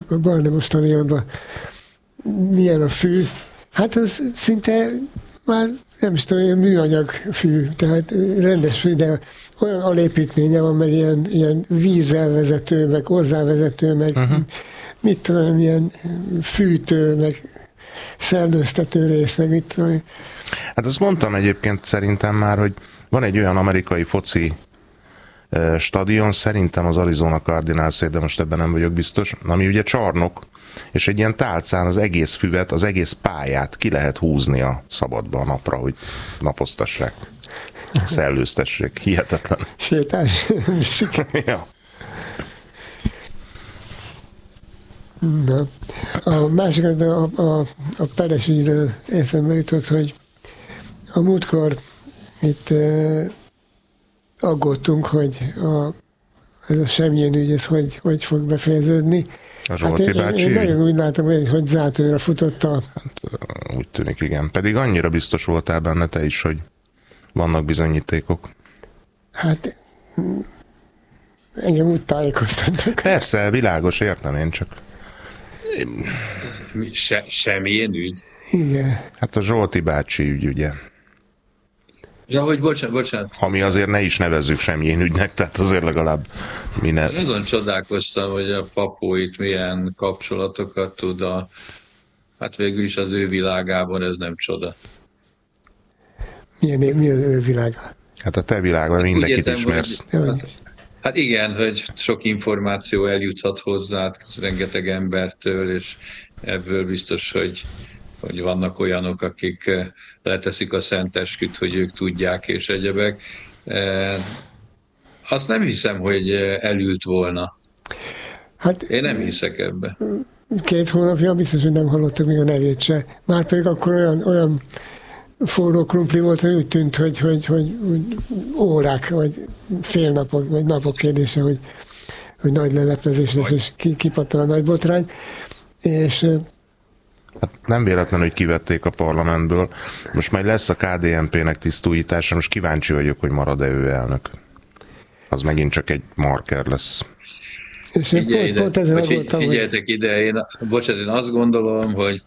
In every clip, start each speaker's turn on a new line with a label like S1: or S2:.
S1: a Barnabas stadionban milyen a fű. Hát az szinte már nem is tudom, ilyen műanyag fű, tehát rendes fű, de olyan alépítménye van, meg ilyen vízelvezető, meg hozzávezető, meg mit tudom, ilyen fűtő, meg szellőztető rész, meg mit tudom.
S2: Hát azt mondtam egyébként szerintem már, hogy van egy olyan amerikai foci stadion, szerintem az Arizona Cardinals, de most ebben nem vagyok biztos, ami ugye csarnok, és egy ilyen tálcán az egész füvet, az egész pályát ki lehet húzni a szabadba a napra, hogy napoztassák, szellőztessék. Hihetetlen.
S1: Sétás.
S2: Ja.
S1: Na. A másik, a Peres ügyről eszembe jutott, hogy a múltkor itt aggódtunk, hogy ez a Semjén ügy, ez hogy fog befejeződni.
S2: A Zsolti bácsi
S1: én nagyon úgy látom, hogy zátonyra futott a...
S2: Hát, úgy tűnik, igen. Pedig annyira biztos voltál benne te is, hogy vannak bizonyítékok.
S1: Hát engem úgy tájékoztattak.
S2: Persze, világos, értem én csak.
S3: Semmilyen ügy?
S1: Igen.
S2: Hát a Zsolti bácsi ügy, ugye.
S3: Ja, hogy bocsánat.
S2: Ami azért ne is nevezzük semmilyen ügynek, tehát azért legalább minden.
S3: Nagyon csodálkoztam, hogy a Papó itt milyen kapcsolatokat tud hát végül is az ő világában ez nem csoda.
S1: Mi az ő világa?
S2: Hát a te világban mindenkit ismersz.
S3: Hát igen, hogy sok információ eljuthat hozzá rengeteg embertől, és ebből biztos, hogy vannak olyanok, akik leteszik a szentesküt, hogy ők tudják, és egyebek. Azt nem hiszem, hogy elült volna. Hát, én nem hiszek ebbe.
S1: 2 hónapja biztos, hogy nem hallottuk még a nevét se. Már pedig akkor olyan forró krumpli volt, hogy úgy tűnt, hogy órák, vagy fél napok, vagy napok kérdése, hogy nagy leleplezés lesz, és kipattan a nagy botrány. És
S2: hát nem véletlen, hogy kivették a parlamentből. Most majd lesz a KDNP-nek tisztújítása, most kíváncsi vagyok, hogy marad-e ő elnök. Az megint csak egy marker lesz.
S1: És pont ezzel voltam,
S3: figyeljetek ide, én azt gondolom, hogy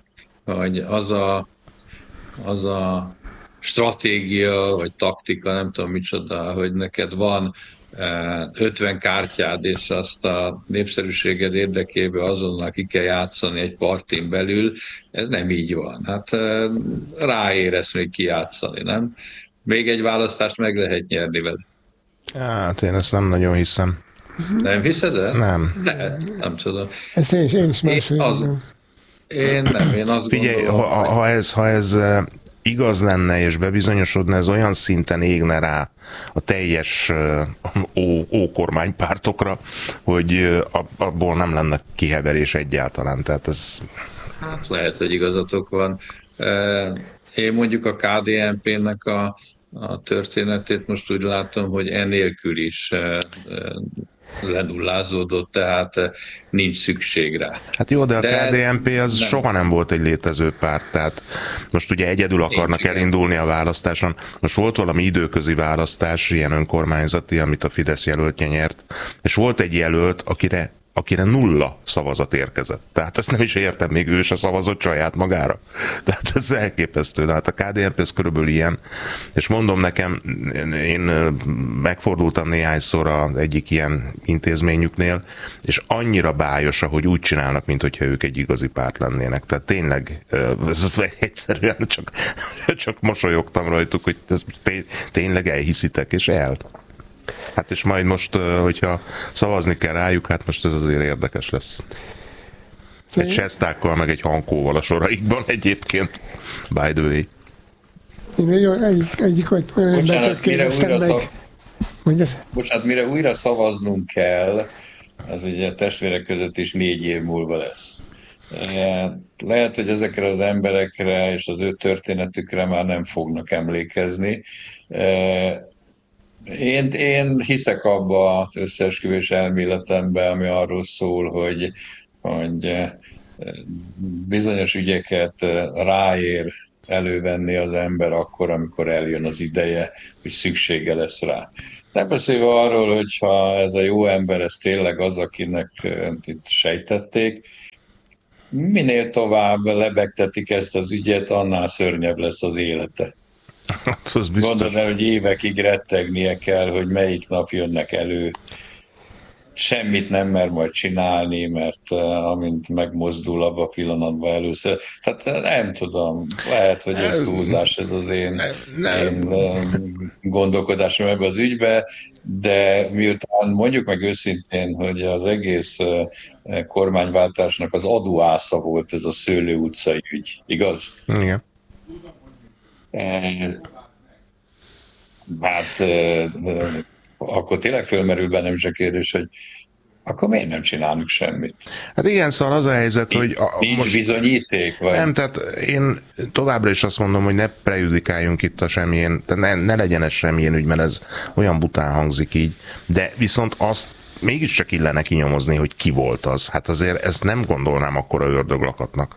S3: az a stratégia, vagy taktika, nem tudom micsoda, hogy neked van 50 kártyád, és azt a népszerűséged érdekében azonnal ki kell játszani egy partin belül, ez nem így van. Hát ráéresz még kijátszani, nem? Még egy választást meg lehet nyerni vele.
S2: Hát én ezt nem nagyon hiszem.
S3: Nem hiszed el?
S2: Nem.
S3: Nem tudom.
S1: Ezt én is máshogy
S3: én azt
S2: figyelj,
S3: gondolom...
S2: ha ez igaz lenne és bebizonyosodna, ez olyan szinten égne rá a teljes ókormánypártokra, hogy abból nem lenne kiheverés egyáltalán. Tehát ez...
S3: Hát lehet, hogy igazatok van. Én mondjuk a KDNP-nek a történetét most úgy látom, hogy enélkül is lenullázódott, tehát nincs szükség rá.
S2: Hát jó, de a KDNP az nem. Soha nem volt egy létező párt, tehát most ugye egyedül akarnak elindulni a választáson. Most volt valami időközi választás, ilyen önkormányzati, amit a Fidesz jelöltje nyert, és volt egy jelölt, akire 0 szavazat érkezett. Tehát ezt nem is értem, még ő se szavazott saját magára. Tehát ez elképesztő. De hát a KDNP ez körülbelül ilyen. És mondom nekem, én megfordultam néhányszor az egyik ilyen intézményüknél, és annyira bájos, hogy úgy csinálnak, mintha ők egy igazi párt lennének. Tehát tényleg, ez egyszerűen csak mosolyogtam rajtuk, hogy ez tényleg elhiszitek, és el. Hát és majd most, hogyha szavazni kell rájuk, hát most ez azért érdekes lesz. Egy Sestákkal, meg egy Hankóval a soraikban egyébként, by the way.
S1: Én egyik olyan embert kérdeztem meg.
S3: Bocsánat, mire újra szavaznunk kell, az ugye testvérek között is 4 év múlva lesz. Lehet, hogy ezekre az emberekre és az ő történetükre már nem fognak emlékezni. Én hiszek abba az összeesküvés elméletemben, ami arról szól, hogy bizonyos ügyeket ráér elővenni az ember akkor, amikor eljön az ideje, hogy szüksége lesz rá. Nem beszélve arról, hogyha ez a jó ember, ez tényleg az, akinek itt sejtették, minél tovább lebegtetik ezt az ügyet, annál szörnyebb lesz az élete.
S2: Az
S3: Gondolod el, hogy évekig rettegnie kell, hogy melyik nap jönnek elő. Semmit nem mer majd csinálni, mert amint megmozdul abba a pillanatban először. Tehát nem tudom, lehet, hogy ez túlzás, ez az én gondolkodásom ebbe az ügybe, de miután mondjuk meg őszintén, hogy az egész kormányváltásnak az adóásza volt ez a Szőlő utcai ügy, igaz?
S2: Igen.
S3: Hát akkor tényleg fölmerül bennem is a kérdés, hogy akkor miért nem csinálunk semmit?
S2: Hát igen, szóval az a helyzet, hogy...
S3: Nincs most bizonyíték? Vagy?
S2: Nem, tehát én továbbra is azt mondom, hogy ne prejudikáljunk itt a semmilyen, tehát ne legyen ez semmilyen ügy, mert ez olyan bután hangzik így, de viszont azt mégiscsak illene kinyomozni, hogy ki volt az. Hát azért ezt nem gondolnám akkora ördöglakatnak.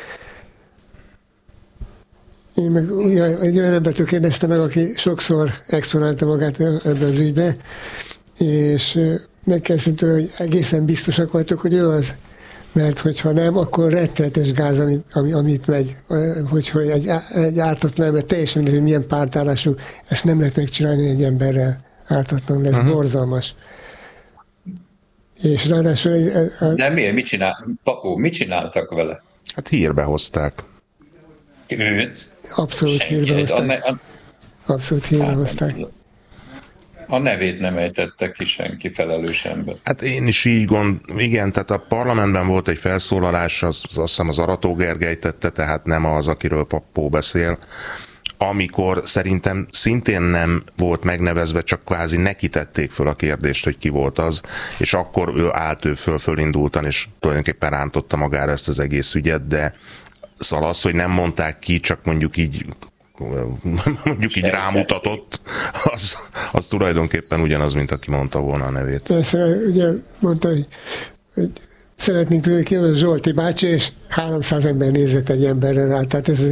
S1: Én meg egy olyan embertől kérdeztem meg, aki sokszor exponálta magát ebbe az ügybe, és megkezdtem tőle, hogy egészen biztosak vagytok, hogy ő az. Mert hogyha nem, akkor rettenetes gáz, amit megy. Hogy egy ártatlan ember, teljesen mindegy, hogy milyen pártállású, ezt nem lehet megcsinálni egy emberrel. Ártatlan lesz, borzalmas. És ráadásul...
S3: De miért? Mit csináltak vele?
S2: Hát hírbe hozták.
S3: Őt?
S1: Abszolút hírbe hozták. Abszolút hírbe hozták.
S3: A nevét nem ejtette ki senki, felelős ember.
S2: Hát én is így igen, tehát a parlamentben volt egy felszólalás, azt hiszem az Arató Gergely tette, tehát nem az, akiről Pappó beszél, amikor szerintem szintén nem volt megnevezve, csak kvázi neki tették föl a kérdést, hogy ki volt az, és akkor ő fölindultan, és tulajdonképpen rántotta magára ezt az egész ügyet, de szóval az, hogy nem mondták ki, csak mondjuk így rámutatott, az tulajdonképpen ugyanaz, mint aki mondta volna a nevét.
S1: Persze, ugye mondta, hogy szeretnénk tudni ki a Zsolti bácsi, és 300 ember nézett egy emberre rá. Tehát ez...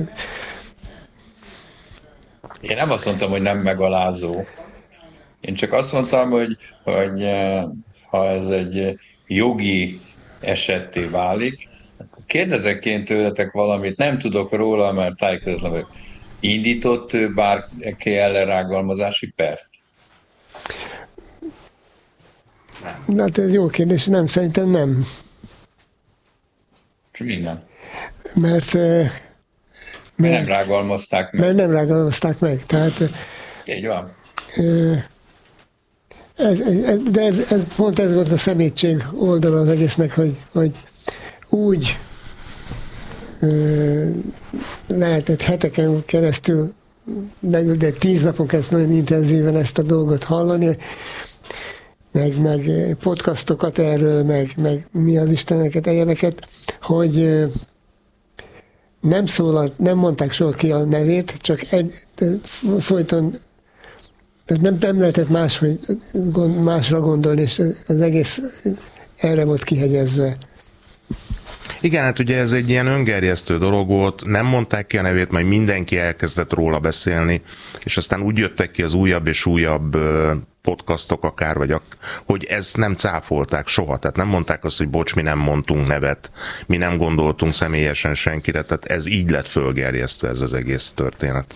S3: Én nem azt mondtam, hogy nem megalázó. Én csak azt mondtam, hogy ha ez egy jogi esetté válik, akkor kérdezek én tőletek valamit, nem tudok róla, mert tájékozatlan vagyok. Indított bárki ellen rágalmazási pert?
S1: Na, hát ez jó kérdés, nem, szerintem nem.
S3: És minden?
S1: Mert
S3: nem rágalmazták meg.
S1: Mert nem rágalmazták meg, tehát...
S3: Így van.
S1: De ez pont ez volt a szemétség oldala az egésznek, hogy úgy lehetett heteken keresztül, de 10 napon keresztül nagyon intenzíven ezt a dolgot hallani, meg podcastokat erről, meg mi az Isteneket, egyebeket, hogy nem mondták soha ki a nevét, csak folyton nem lehetett másra gondolni, és az egész erre volt kihegyezve.
S2: Igen, hát ugye ez egy ilyen öngerjesztő dolog volt, nem mondták ki a nevét, majd mindenki elkezdett róla beszélni, és aztán úgy jöttek ki az újabb és újabb podcastok akár, hogy ezt nem cáfolták soha, tehát nem mondták azt, hogy bocs, mi nem mondtunk nevet, mi nem gondoltunk személyesen senkire, tehát ez így lett fölgerjesztve ez az egész történet.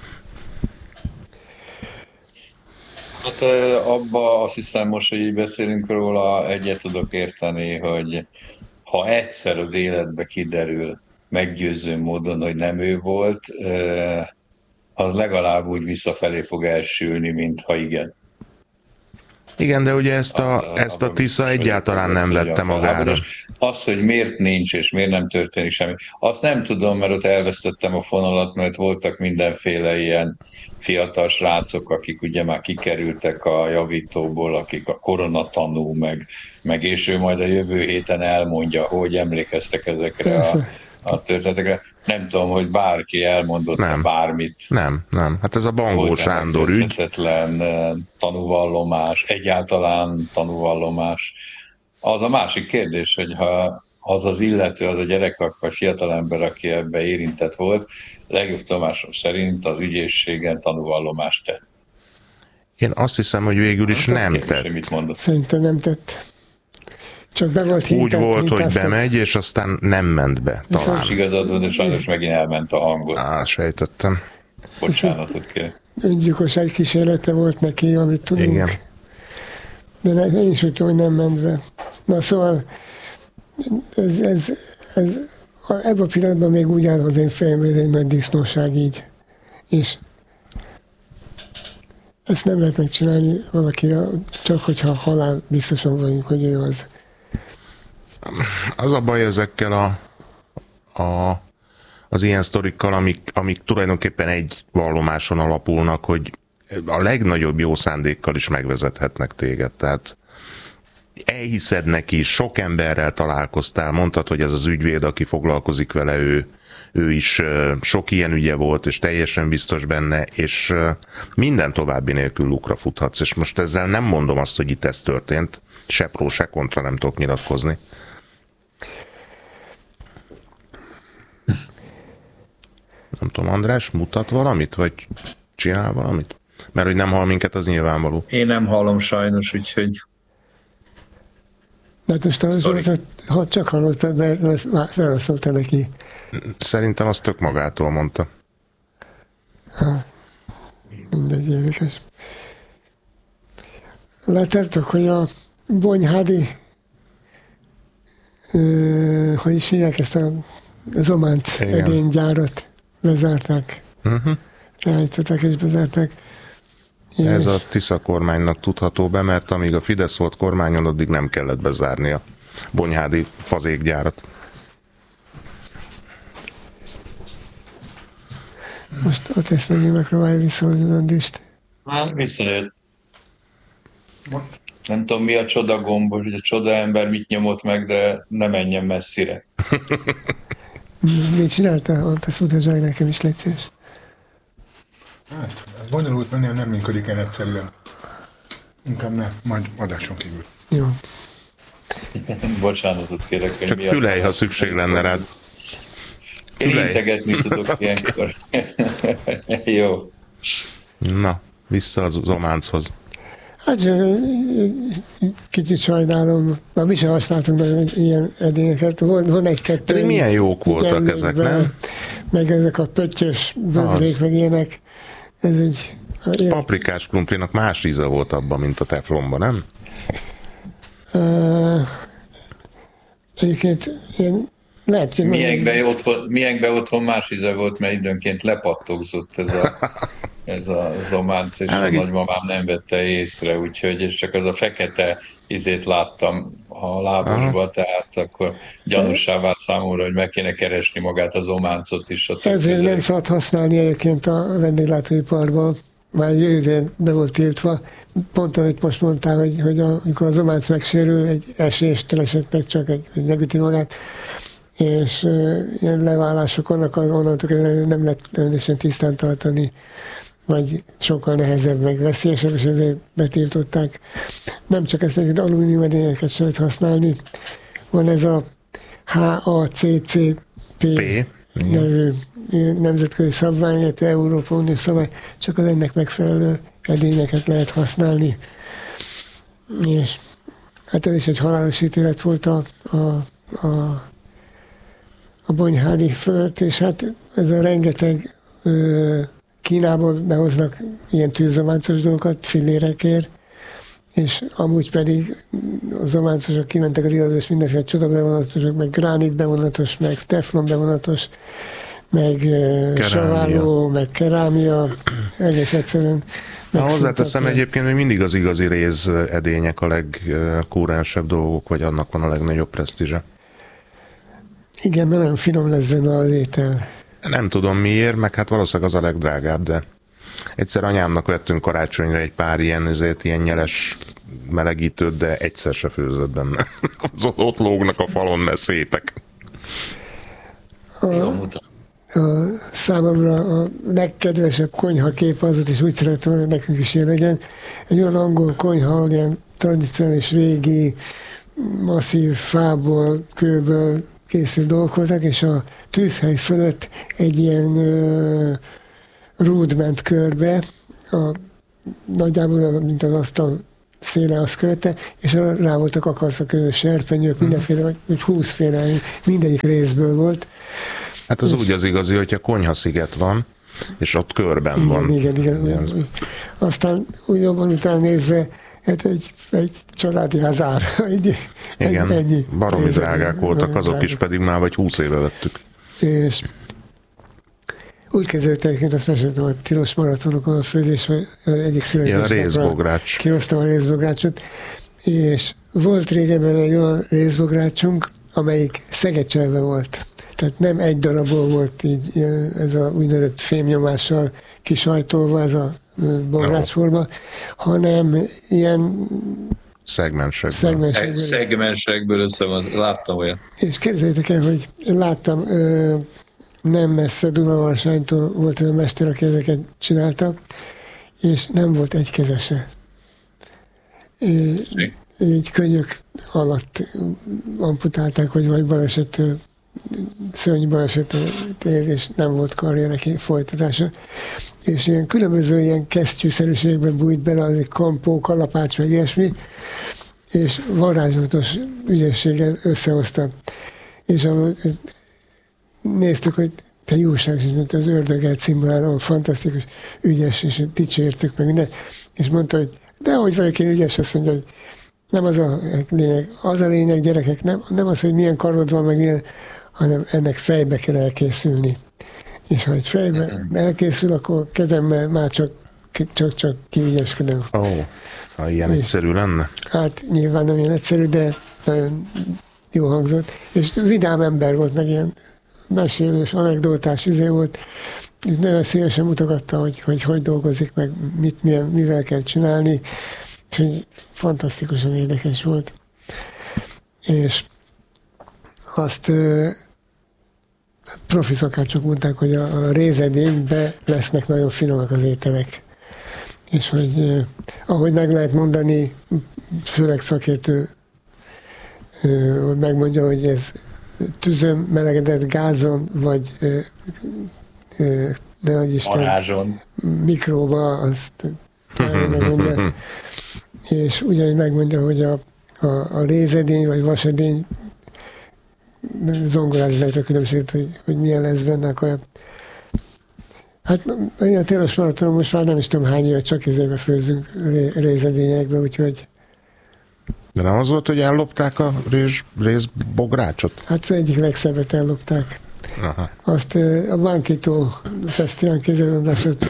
S3: Hát abba azt hiszem most, hogy így beszélünk róla, egyet tudok érteni, hogy ha egyszer az életbe kiderül meggyőző módon, hogy nem ő volt, az legalább úgy visszafelé fog elsülni, mint ha igen.
S2: Igen, de ugye ezt a Tisza egyáltalán nem vette magára.
S3: Az, hogy miért nincs és miért nem történik semmi, azt nem tudom, mert ott elvesztettem a fonalat, mert voltak mindenféle ilyen fiatal srácok, akik ugye már kikerültek a javítóból, akik a koronatanú, meg és ő majd a jövő héten elmondja, hogy emlékeztek ezekre a történetekre. Nem tudom, hogy bárki elmondott bármit.
S2: Nem. Hát ez a Bangó Sándor ügy.
S3: Tanúvallomás, egyáltalán tanúvallomás. Az a másik kérdés, hogy ha az illető, az a gyerek, vagy fiatalember, aki ebbe érintett volt, legjobb tudomásom szerint az ügyészségen tanúvallomást tett.
S2: Én azt hiszem, hogy végül is nem tett.
S1: Szerintem nem tett. Csak be volt
S2: úgy volt, hogy bemegy, és aztán nem ment be. Talán.
S3: És igazad van, de sajnos megint elment a hangot.
S2: Sejtettem.
S3: Bocsánatot kérek.
S1: Öngyilkosság kísérlete volt neki, amit tudunk.
S2: Igen.
S1: De én is úgy tudom, hogy nem ment be. Na szóval ebben a pillanatban még úgy áll az én fejemben, ez egy nagy disznóság így. És ezt nem lehet megcsinálni valaki, csak hogyha halál biztosan vagyunk, hogy ő az.
S2: Az a baj ezekkel az ilyen sztorikkal, amik tulajdonképpen egy vallomáson alapulnak, hogy a legnagyobb jó szándékkal is megvezethetnek téged. Tehát elhiszed neki, sok emberrel találkoztál, mondtad, hogy ez az ügyvéd, aki foglalkozik vele, ő is sok ilyen ügye volt, és teljesen biztos benne, és minden további nélkül lukra futhatsz. És most ezzel nem mondom azt, hogy itt ez történt, se pró, se kontra nem tudok nyilatkozni. Nem tudom, András, mutat valamit, vagy csinál valamit? Mert hogy nem hall minket, az nyilvánvaló.
S3: Én nem hallom sajnos, úgyhogy...
S1: De most ha csak hallottad, mert már felszólta neki.
S2: Szerintem azt tök magától mondta.
S1: Mindegy, érdekes. Láttátok, hogy a Bonyhádi hogy is hívják ezt az Ománc edénygyárat bezárták. Leállították és bezárták.
S2: Ez a Tisza kormánynak tudható be, mert amíg a Fidesz volt kormányon, addig nem kellett bezárni a bonyhádi fazékgyárat.
S1: Most ott ezt megint megpróbálja visszahozni a dist.
S3: Visszajött. Nem tudom, mi a csoda gombos, hogy a csoda ember mit nyomott meg, de ne menjen messzire.
S1: Mit csináltál? Ott ezt mutasd meg nekem is, légy szíves.
S4: Hát, ez bonyolult, mert nem működik el egyszerűen. Inkább ne, majd adáson kívül.
S1: Jó.
S3: Bocsánatot kérek.
S2: Csak fülej, ha szükség lenne rád.
S3: Én integetni tudok ilyenkor. Jó.
S2: Na, vissza az Ománchoz.
S1: Hát kicsit sajnálom, már mi sem használtunk nagyon ilyen edényeket. Van egy-kettő.
S2: De milyen jók voltak ezek, nem?
S1: Meg ezek a pöttyös bögrék, meg ilyenek. Ez egy...
S2: Paprikás krumplinak más íze volt abban, mint a teflonban, nem?
S1: Egyébként ilyen lehet, hogy...
S3: Milyenkben otthon más íze volt, mert időnként lepattogzott ez az ománc, és a nagymamám nem vette észre, úgyhogy és csak az a fekete izét láttam a lábosba, tehát akkor gyanússá vált számomra, hogy meg kéne keresni magát az ománcot is.
S1: Ezért nem szabad használni egyébként a vendéglátóiparban, már jövően be volt tiltva. Pont amit most mondtál, hogy amikor az ománc megsérül, egy eséstől esetleg csak egy megüti magát, és ilyen leválások vannak, onnantól nem lehet rendesen tisztán tartani, vagy sokkal nehezebb, meg veszélyesebb, és ezért betiltották. Nem csak ezt, hogy alumínium edényeket sem lehet használni. Van ez a HACCP nevű nemzetközi szabvány, illetve Európa Unió szabvány, csak az ennek megfelelő edényeket lehet használni. És hát ez is egy halálos ítélet volt a Bonyhádi fölött, és hát ez a rengeteg Kínából behoznak ilyen tűzománcos dolgokat fillérekért, és amúgy pedig az ománcosok kimentek az igazos mindenféle csodabevonatosok, meg gránit bevonatos, meg teflon bevonatos, meg saváló, meg kerámia, egész egyszerűen.
S2: Hozzáteszem egyébként, hogy mindig az igazi réz edények a legkúrensebb dolgok, vagy annak van a legnagyobb presztízse.
S1: Igen, mert nagyon finom lesz benne az étel.
S2: Nem tudom miért, meg hát valószínűleg az a legdrágább, de egyszer anyámnak vettünk karácsonyra egy pár ilyen nyeles melegítőt, de egyszer se főzött benne. Ott lógnak a falon, mert szépek.
S1: Számomra a legkedvesebb konyhakép az ott, és úgy szerettem, hogy nekünk is ilyen legyen. Egy olyan angol konyha, ilyen tradicionális, régi, masszív fából, kőből készült dolgok voltak, és a tűzhely fölött egy ilyen rúd ment körbe, nagyjából, mint az asztal széle azt követte, és rá voltak akarszak serpenyők, mindenféle, vagy 20 féle, mindegyik részből volt.
S2: Hát az úgy az igazi, hogyha konyhasziget van, és ott körben van.
S1: Igen. Aztán úgy jobban utána nézve, hát egy családi ház ára.
S2: Igen,
S1: ennyi.
S2: baromi drágák voltak, azok is pedig már vagy 20 éve vettük.
S1: És úgy kezdődött egyébként, azt meséltem a tilos maratonokon a főzés, egyik születésnapra kihoztam a részbográcsot, és volt régebben egy olyan részbográcsunk, amelyik szegecselve volt. Tehát nem egy darabból volt így ez a úgynevezett fémnyomással kisajtolva ez a bográcsforma, hanem ilyen
S3: szegmensekből össze van, láttam olyan.
S1: És képzeljétek el, hogy én láttam, nem messze Dunavarsánytól volt ez a mester, aki ezeket csinálta, és nem volt egy kezese. Így könyök alatt amputálták, vagy balesettől, szörnyű balesettől, és nem volt karrier neki folytatása. És ilyen különböző ilyen kesztyűszerűségben bújt bele, az egy kampó, kalapács, meg ilyesmi, és varázslatos ügyességgel összehozta. És néztük, hogy te jóságos, az Ördöggel cimboráron fantasztikus, ügyes, és dicsértük meg minden. És mondta, hogy dehogy vagyok én ügyes, azt mondja, hogy nem az a lényeg. Az a lényeg, gyerekek, nem az, hogy milyen karod van, meg milyen, hanem ennek fejbe kell elkészülni. És ha egy fejbe elkészül, akkor kezemmel már csak kiügyeskedem.
S2: Ha ilyen egyszerű lenne?
S1: Hát nyilván nem ilyen egyszerű, de nagyon jó hangzott. És vidám ember volt, meg ilyen mesélős, anekdótás volt, és nagyon szívesen mutogatta, hogy dolgozik, meg mivel kell csinálni, úgyhogy fantasztikusan érdekes volt. És azt profi szakácsok mondták, hogy a rézedényben lesznek nagyon finomak az ételek. És hogy ahogy meg lehet mondani, főleg szakértő hogy megmondja, hogy ez tűzön, melegedett gázon, vagy de hogy Isten, mikróba, azt megmondja. És ugyanúgy megmondja, hogy a rézedény, vagy vasedény zongorázni lehet a különbséget, hogy milyen lesz benne a kaja. Hát a télos maratonon most már nem is tudom hány éve, csak izébe főzünk rézedényekbe, úgyhogy...
S2: De nem az volt, hogy ellopták a rézbográcsot?
S1: Hát egyik legszebbet ellopták.
S2: Aha.
S1: Azt a Vankitó Fesztivál kézilabdásot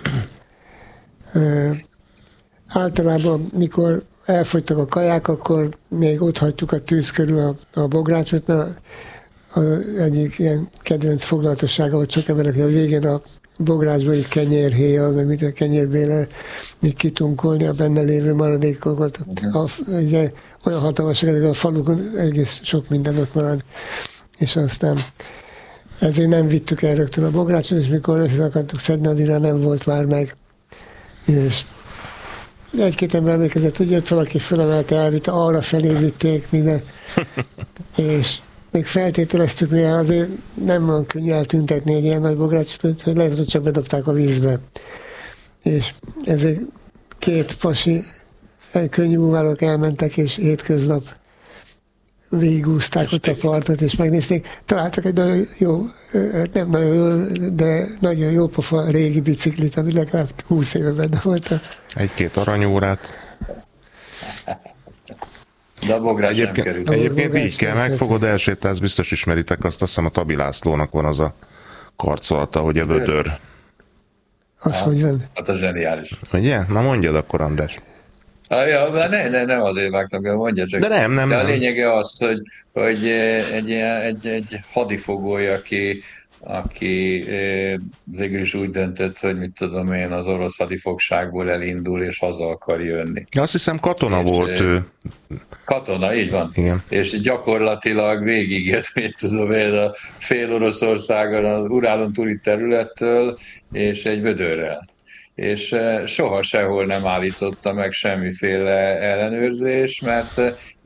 S1: általában, mikor elfogytak a kaják, akkor még ott hagytuk a tűz körül a bográcsot, mert az egyik ilyen kedvenc foglalatossága, hogy sok emberek a végén a bográcsban így kenyérhéjjal, meg mit a kenyérbéle még kitunkolni a benne lévő maradékokat. Ugye, olyan hatalmasak, hogy a falukon egész sok minden ott marad. És aztán ezért nem vittük el rögtön a bográcsot, és mikor össze akartuk szedni, addigra nem volt már meg. És egy-két ember emlékezett, hogy jött valaki, fölemelte, elvitte, arra felé vitték minden. És még feltételeztük, mivel azért nem olyan könnyű eltüntetni egy ilyen nagy bográcsot, hogy lehet, hogy csak bedobták a vízbe. És ezért két pasi könnyű búvárok elmentek, és hétköznap végigúzták ott a partot, és megnézték. Találtak egy nagyon jó, nem nagyon jó, de nagyon jó pofa régi biciklit, ami legalább 20 éve benne volt.
S2: Egy-két aranyórát.
S3: De a bogrács nem került.
S2: Egyébként így kell, megfogod, elsétálsz, biztos ismeritek azt, hiszem a Tabi Lászlónak van az a karcolata, hogy a vödör.
S1: Az hogy van?
S3: Hát a zseniális.
S2: Ugye? Na mondjad akkor, András.
S3: Ja, nem azért vágtam, mondja csak.
S2: De nem.
S3: De a lényege az, hogy egy hadifogója, aki végül is úgy döntött, hogy mit tudom én, az orosz hadifogságból elindul, és haza akar jönni.
S2: Azt hiszem katona és volt ő.
S3: Katona, így van.
S2: Igen.
S3: És gyakorlatilag végigért, mit tudom én, a fél Oroszországon, az Urálon túli területtől, és egy vödörrel. És soha sehol nem állította meg semmiféle ellenőrzés, mert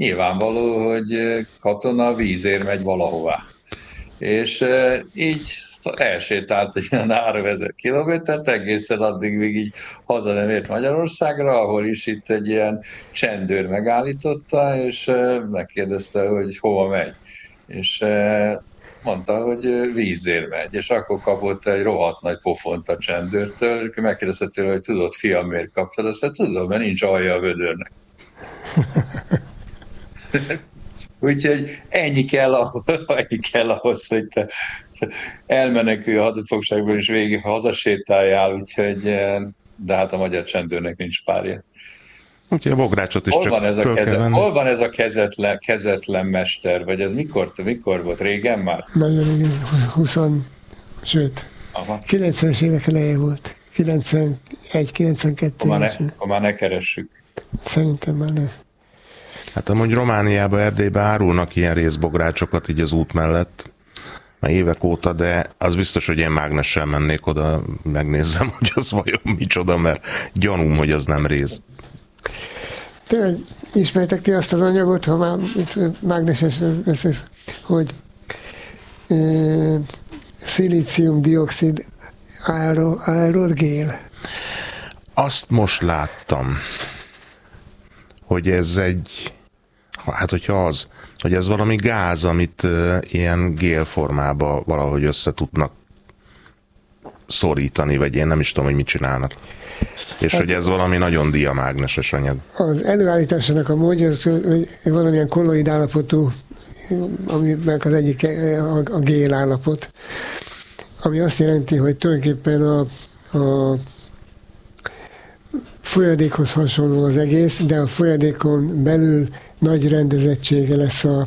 S3: nyilvánvaló, hogy katona vízért megy valahová. És így elsétált egy ilyen 3000 kilométert, egészen addig, míg így haza nem ért Magyarországra, ahol is itt egy ilyen csendőr megállította, és megkérdezte, hogy hova megy. És mondta, hogy vízért megy, és akkor kapott egy rohadt nagy pofont a csendőrtől, és megkérdezte tőle, hogy tudod, fiam, miért kaptad? Azt mondta, tudom, mert nincs alja a vödörnek. Úgyhogy ennyi kell ahhoz, hogy te elmenekülj a hadifogságból, és végig hazasétáljál, úgyhogy, de hát a magyar csendőrnek nincs párja.
S2: Úgyhogy a bográcsot is csak föl kell venni.
S3: Hol van ez a kezetlen mester, vagy ez mikor volt? Régen már?
S1: Nagyon régen, 20, sőt, 90-es évek eleje volt. 91-92.
S3: Akkor már ne keressük.
S1: Szerintem már nem.
S2: Hát amúgy Romániába, Erdélybe árulnak ilyen részbográcsokat így az út mellett, már évek óta, de az biztos, hogy én mágnessel mennék oda, megnézzem, hogy az vajon micsoda, mert gyanúm, hogy az nem réz.
S1: Tényleg ismertek ti azt az anyagot, ha már mágneses, hogy szilícium-dioxid aerogél.
S2: Azt most láttam, hogy ez egy, hát hogyha az, hogy ez valami gáz, amit ilyen gélformába valahogy össze tudnak szorítani, vagy én nem is tudom, hogy mit csinálnak. És hát, hogy ez valami nagyon diamágneses anyag. Az
S1: előállításának a módja az, hogy valamilyen kolloid állapotú, aminek az egyik a gél állapot, ami azt jelenti, hogy tulajdonképpen a folyadékhoz hasonló az egész, de a folyadékon belül nagy rendezettsége lesz a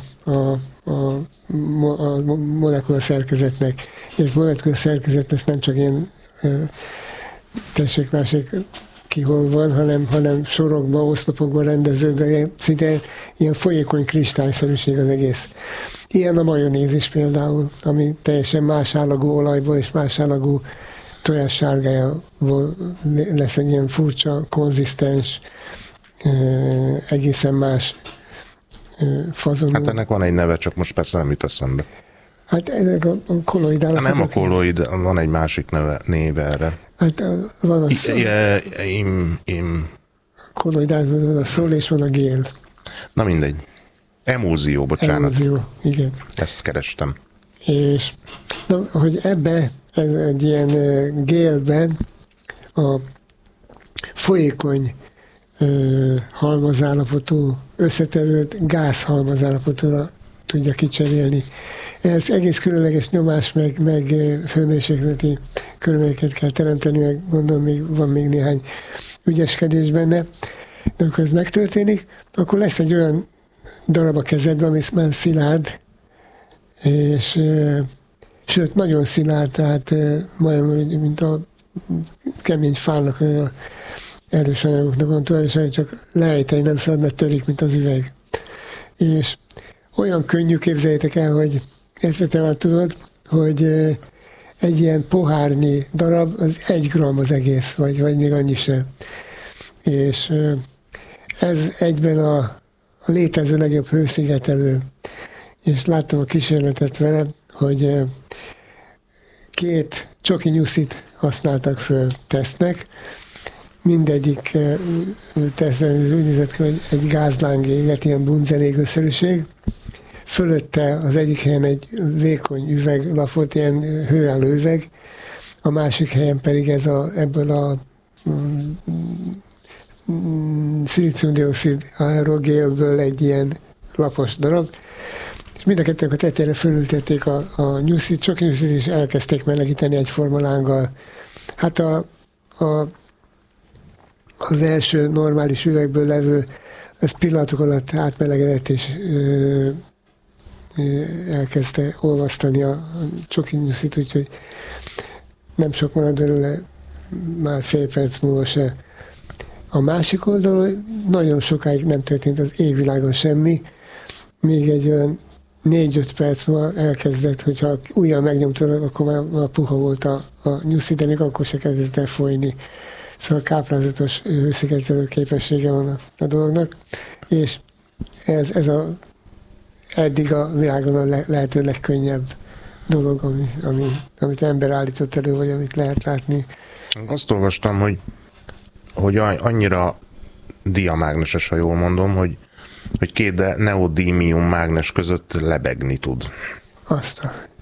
S1: molekula szerkezetnek. És molekula szerkezet lesz nem csak ilyen tessék, lássék ki hol van, hanem sorokba, oszlopokba rendeződve, szinte ilyen folyékony kristályszerűség az egész. Ilyen a majonéz is például, ami teljesen más állagú olajból és más állagú tojás sárgájából lesz egy ilyen furcsa, konzisztens, egészen más fazonú.
S2: Hát ennek van egy neve, csak most persze nem jut eszembe.
S1: Hát ezek a kolloid állapotok.
S2: Nem a kolloid, van egy másik néve erre.
S1: Hát van a szól. Kolloid állapotok, van a szól és van a gél.
S2: Na mindegy. Emulzió, bocsánat.
S1: Emulzió, igen.
S2: Ezt kerestem.
S1: És na, hogy ebbe, egy ilyen gélben a folyékony halmazállapotú összetevőt gázhalmazállapotra tudja kicserélni. Ez egész különleges nyomás, meg hőmérsékleti körülményeket kell teremteni, meg gondolom, van még néhány ügyeskedés benne. De amikor ez megtörténik, akkor lesz egy olyan darab a kezedben, ami már szilárd, és sőt, nagyon szilárd, tehát majdnem, mint a kemény fának, a erős anyagoknak van tulajdonképpen, csak lejteni nem szabad, mert törik, mint az üveg. És olyan könnyű, képzeljétek el, hogy ezt te már tudod, hogy egy ilyen pohárnyi darab, az 1 gram az egész, vagy még annyi sem. És ez egyben a létező legjobb hőszigetelő. És láttam a kísérletet vele, hogy 2 csoki nyuszit használtak föl tesztnek. Mindegyik tesztben úgy nézett ki, hogy egy gázláng éget, ilyen bunzelégőszerűség. Fölötte az egyik helyen egy vékony üveglapot, ilyen hőálló üveg, a másik helyen pedig ebből a szilícium-dioxid aerogélből egy ilyen lapos darab, és mind a kettők a tetejére fölültették a nyuszit, csak nyuszit, és elkezdték melegíteni egyforma lánggal. Hát az első normális üvegből levő, ez pillanatok alatt átmelegedett, és elkezdte olvasztani a csoki nyuszit, úgyhogy nem sok marad belőle, már fél perc múlva se. A másik oldalon nagyon sokáig nem történt az égvilágon semmi, még egy olyan 4-5 perc múlva elkezdett, hogyha újra megnyomtad, akkor már puha volt a nyuszi, de még akkor se kezdett el folyni. Szóval káprázatos hőszigetelő képessége van a dolognak, és ez eddig a világon a lehető legkönnyebb dolog, amit ember állított elő, vagy amit lehet látni.
S2: Azt olvastam, hogy annyira diamágneses, ha jól mondom, hogy két neodímium mágnes között lebegni tud.
S1: Azt